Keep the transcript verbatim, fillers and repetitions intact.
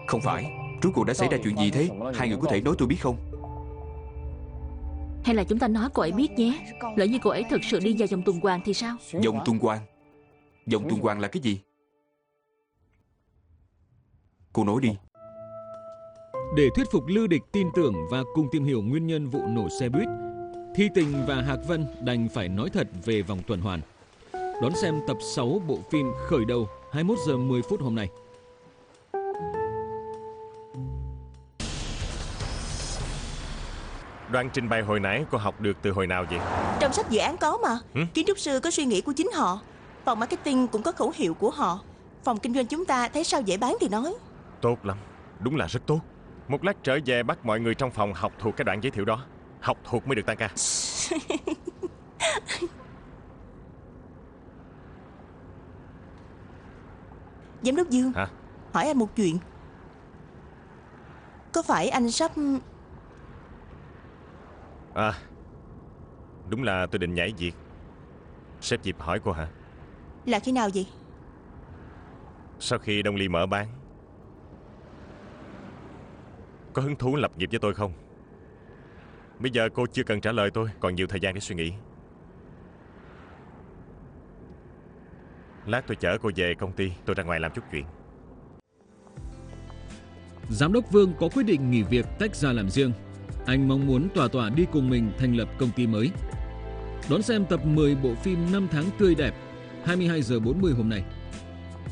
Không phải. Rốt cuộc đã xảy ra chuyện gì thế? Hai người có thể nói tôi biết không? Hay là chúng ta nói cô ấy biết nhé. Lỡ như cô ấy thực sự đi vào vòng tuần hoàn thì sao? Vòng tuần hoàn? Vòng tuần hoàn là cái gì? Cô nói đi. Để thuyết phục Lư Địch tin tưởng và cùng tìm hiểu nguyên nhân vụ nổ xe buýt, Thi Tình và Hạc Vân đành phải nói thật về vòng tuần hoàn. Đón xem tập sáu bộ phim Khởi Đầu hai mươi mốt giờ mười phút hôm nay. Đoạn trình bày hồi nãy cô học được từ hồi nào vậy? Trong sách dự án có mà. ừ? Kiến trúc sư có suy nghĩ của chính họ. Phòng marketing cũng có khẩu hiệu của họ. Phòng kinh doanh chúng ta thấy sao dễ bán thì nói. Tốt lắm, đúng là rất tốt. Một lát trở về bắt mọi người trong phòng học thuộc cái đoạn giới thiệu đó. Học thuộc mới được tăng ca. Giám đốc Dương. Hả? Hỏi anh một chuyện. Có phải anh sắp... À, đúng là tôi định nhảy việc. Sếp Diệp hỏi cô hả? Là khi nào vậy? Sau khi Đông Ly mở bán. Có hứng thú lập nghiệp với tôi không? Bây giờ cô chưa cần trả lời tôi, còn nhiều thời gian để suy nghĩ. Lát tôi chở cô về công ty, tôi ra ngoài làm chút chuyện. Giám đốc Vương có quyết định nghỉ việc tách ra làm riêng. Anh mong muốn Tòa Tòa đi cùng mình thành lập công ty mới. Đón xem tập mười bộ phim Năm Tháng Tươi Đẹp hai mươi hai giờ bốn mươi hôm nay.